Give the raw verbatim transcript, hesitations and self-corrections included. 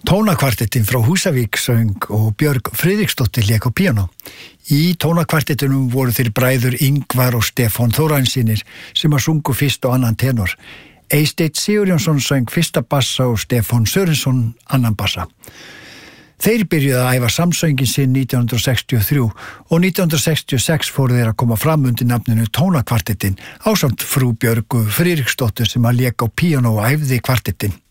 Tónakvartettin frá Húsavík söng og Björg Friðriksdóttir lék á píanó. Í tónakvartettinum voru þeir bræður Ingvar og Stefán Þórarinssyni sem að sungu fyrst og annan tenor. Eysteinn Sigurjónsson söng fyrsta bassa og Stefán Sörensson annan bassa. Þeir byrjuðu að æfa samsöngin sinn nítján hundruð sextíu og þrjú og nítján hundruð sextíu og sex fóru þeir að koma fram undir nafninu Tónakvartettin ásamt frú Björgu Friðriksdóttir sem að lék á píanó og æfði kvartettin.